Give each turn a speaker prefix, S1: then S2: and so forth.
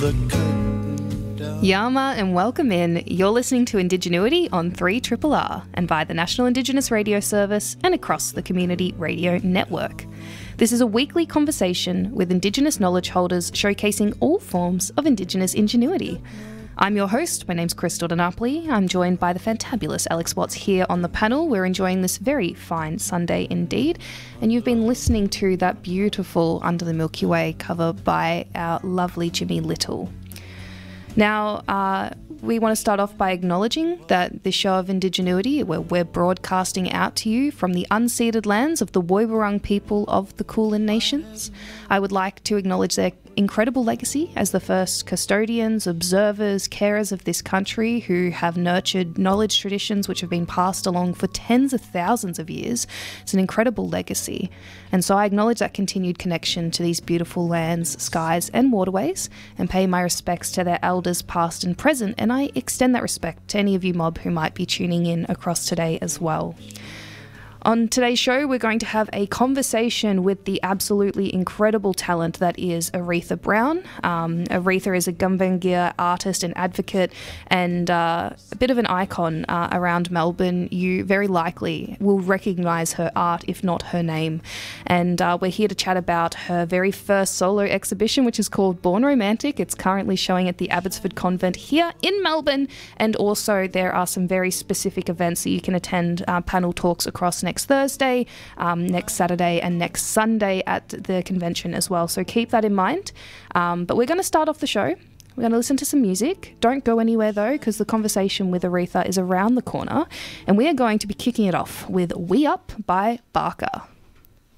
S1: the curtain down.
S2: Yama and welcome in. You're listening to Indigenuity on 3RRR and by the National Indigenous Radio Service and across the Community Radio Network. This is a weekly conversation with Indigenous knowledge holders showcasing all forms of Indigenous ingenuity. I'm your host, my name's Crystal Denapoli. I'm joined by the fantabulous Alex Watts here on the panel. We're enjoying this very fine Sunday indeed, and you've been listening to that beautiful Under the Milky Way cover by our lovely Jimmy Little. Now, we want to start off by acknowledging that this show of Indigenuity, where we're broadcasting out to you from the unceded lands of the Woiwurrung people of the Kulin Nations. I would like to acknowledge their incredible legacy as the first custodians, observers, carers of this country who have nurtured knowledge traditions which have been passed along for tens of thousands of years. It's an incredible legacy. And so I acknowledge that continued connection to these beautiful lands, skies and waterways and pay my respects to their elders past and present, and I extend that respect to any of you mob who might be tuning in across today as well. On today's show, we're going to have a conversation with the absolutely incredible talent that is Aretha Brown. Aretha is a Gumbaynggirr artist and advocate and a bit of an icon around Melbourne. You very likely will recognise her art, if not her name. And we're here to chat about her very first solo exhibition, which is called Born Romantic. It's currently showing at the Abbotsford Convent here in Melbourne. And also there are some very specific events that you can attend, panel talks across next Thursday, next Saturday and next Sunday at the convention as well. So keep that in mind. But we're going to start off the show. We're going to listen to some music. Don't go anywhere though, because the conversation with Aretha is around the corner. And we are going to be kicking it off with We Up by Barker.